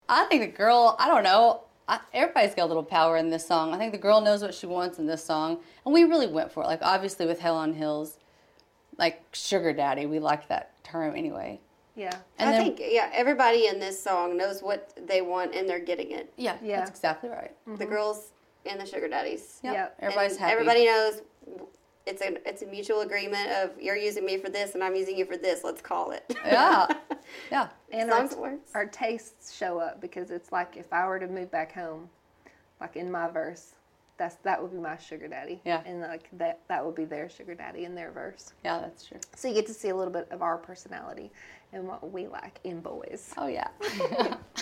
I think the girl, I don't know. Everybody's got a little power in this song. I think the girl knows what she wants in this song. And we really went for it. Like, obviously, with Hell on Hills, like, sugar daddy, we like that term anyway. Yeah. And I think, everybody in this song knows what they want and they're getting it. Yeah, that's exactly right. The girls and the sugar daddies. Yep. Everybody's and happy. Everybody knows it's a mutual agreement of you're using me for this and I'm using you for this. Let's call it. Yeah. Yeah. And As long as it works. our tastes show up because it's like if I were to move back home, like in my verse, that would be my sugar daddy. Yeah. And like that would be their sugar daddy in their verse. Yeah, that's true. So you get to see a little bit of our personality and what we like in boys. Oh, yeah.